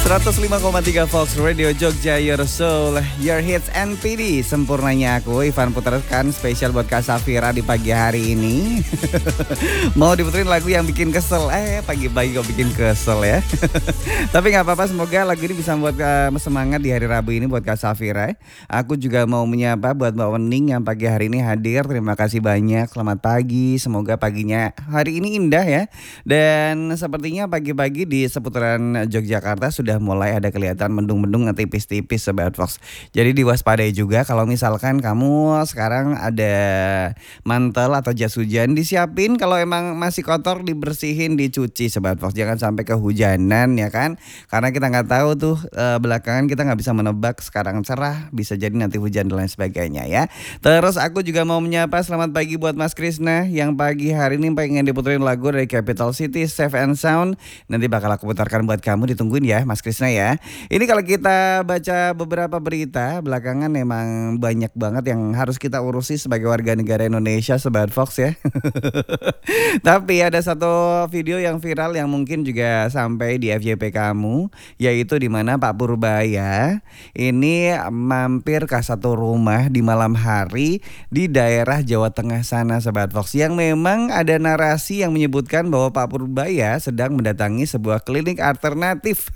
105,3 Fox Radio Jogja, Your Soul, Your Hits and PD. Sempurnanya aku, Ivan putarkan spesial buat Kak Safira di pagi hari ini. Mau diputerin lagu yang bikin kesel, pagi-pagi kok bikin kesel ya. Tapi gak apa-apa, semoga lagu ini bisa membuat semangat di hari Rabu ini buat Kak Safira. Aku juga mau menyapa buat Mbak Wening yang pagi hari ini hadir. Terima kasih banyak, selamat pagi. Semoga paginya hari ini indah ya. Dan sepertinya pagi-pagi di seputaran Yogyakarta sudah mulai ada kelihatan mendung-mendung tipis-tipis Sobat Fox. Jadi diwaspadai juga kalau misalkan kamu sekarang ada mantel atau jas hujan, disiapin. Kalau emang masih kotor dibersihin, dicuci Sobat Fox. Jangan sampai kehujanan ya kan. Karena kita nggak tahu tuh belakangan kita nggak bisa menebak, sekarang cerah bisa jadi nanti hujan dan lain sebagainya ya. Terus aku juga mau menyapa selamat pagi buat Mas Krisna yang pagi hari ini pengen diputerin lagu dari Capital City, Safe and Sound. Nanti bakal aku putarkan buat kamu, ditungguin ya Mas Krisna ya. Ini kalau kita baca beberapa berita belakangan memang banyak banget yang harus kita urusi sebagai warga negara Indonesia Sobat Fox ya. Tapi ada satu video yang viral yang mungkin juga sampai di FYP kamu, yaitu di mana Pak Purbaya ini mampir ke satu rumah di malam hari di daerah Jawa Tengah sana Sobat Fox, yang memang ada narasi yang menyebutkan bahwa Pak Purbaya sedang mendatangi sebuah klinik alternatif.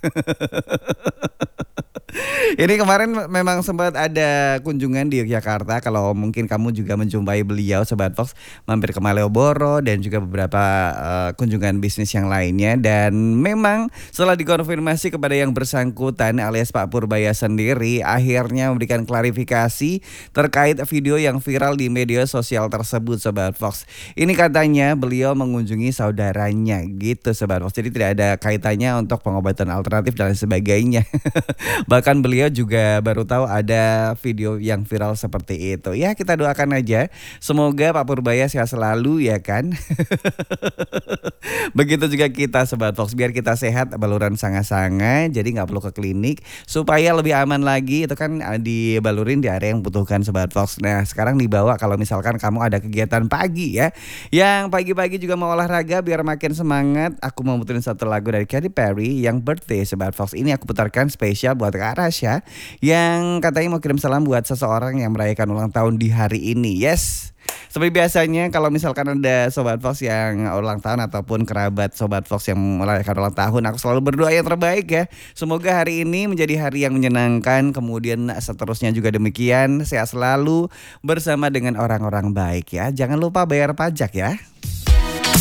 Ini kemarin memang sempat ada kunjungan di Yogyakarta. Kalau mungkin kamu juga menjumpai beliau Sobat Fox, mampir ke Malioboro dan juga beberapa kunjungan bisnis yang lainnya. Dan memang setelah dikonfirmasi kepada yang bersangkutan alias Pak Purbaya sendiri, akhirnya memberikan klarifikasi terkait video yang viral di media sosial tersebut Sobat Fox. Ini katanya beliau mengunjungi saudaranya gitu Sobat Fox. Jadi tidak ada kaitannya untuk pengobatan alternatif dan lain sebagainya. Bahkan beliau juga baru tahu ada video yang viral seperti itu. Ya kita doakan aja semoga Pak Purbaya sehat selalu ya kan. Begitu juga kita Sobat Fox, biar kita sehat baluran sanga-sanga. Jadi gak perlu ke klinik supaya lebih aman lagi. Itu kan dibalurin di area yang butuhkan Sobat Fox. Nah sekarang dibawa kalau misalkan kamu ada kegiatan pagi ya, yang pagi-pagi juga mau olahraga biar makin semangat. Aku mau puterin satu lagu dari Katy Perry yang Birthday Sobat Fox. Ini aku putarkan spesial buat Kak Rasya yang katanya mau kirim salam buat seseorang yang merayakan ulang tahun di hari ini. Yes, seperti biasanya kalau misalkan ada Sobat Fox yang ulang tahun ataupun kerabat Sobat Fox yang merayakan ulang tahun, aku selalu berdoa yang terbaik ya. Semoga hari ini menjadi hari yang menyenangkan. Kemudian seterusnya juga demikian, sehat selalu bersama dengan orang-orang baik ya. Jangan lupa bayar pajak ya.